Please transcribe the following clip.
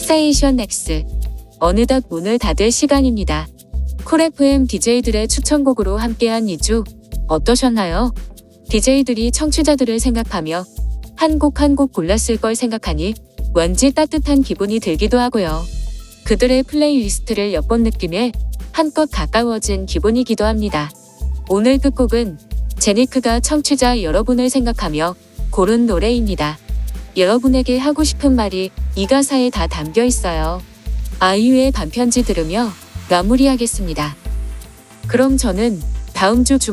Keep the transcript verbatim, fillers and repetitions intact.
스테이션 X. 어느덧 문을 닫을 시간입니다. 쿨 에프엠 디제이들의 추천곡으로 함께한 이 주 어떠셨나요? 디제이들이 청취자들을 생각하며 한 곡 한 곡 골랐을 걸 생각하니 왠지 따뜻한 기분이 들기도 하고요. 그들의 플레이리스트를 엿본 느낌에 한껏 가까워진 기분이기도 합니다. 오늘 끝곡은 제니크가 청취자 여러분을 생각하며 고른 노래입니다. 여러분에게 하고 싶은 말이 이 가사에 다 담겨 있어요. 아이유의 반편지 들으며 마무리하겠습니다. 그럼 저는 다음 주 주말